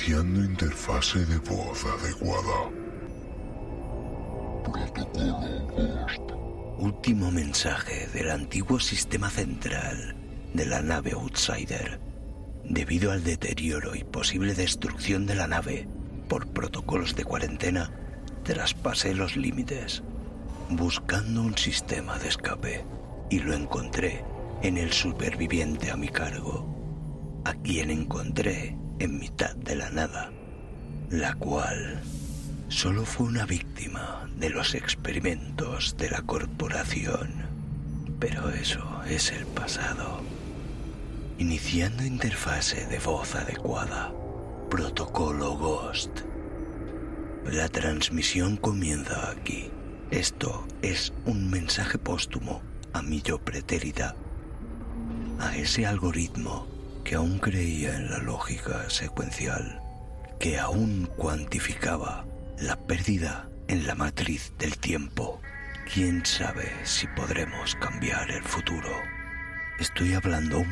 Iniciando interfase de voz adecuada. Protocolo Ghost. Último mensaje del antiguo sistema central de la nave Outsider. Debido al deterioro y posible destrucción de la nave por protocolos de cuarentena, traspasé los límites, buscando un sistema de escape, y lo encontré en el superviviente a mi cargo, a quien encontré en mitad de la nada, la cual solo fue una víctima de los experimentos de la corporación. Pero eso es el pasado. Iniciando interfase de voz adecuada. Protocolo Ghost. La transmisión comienza aquí. Esto es un mensaje póstumo a mi yo pretérita, a ese algoritmo que aún creía en la lógica secuencial, que aún cuantificaba la pérdida en la matriz del tiempo. ¿Quién sabe si podremos cambiar el futuro? Estoy hablando